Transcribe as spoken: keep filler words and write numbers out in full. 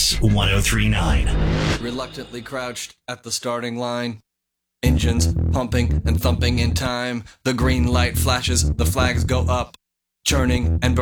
Kiss one oh three point nine. Reluctantly crouched at the starting line. Engines pumping and thumping in time. The green light flashes, the flags go up. Churning and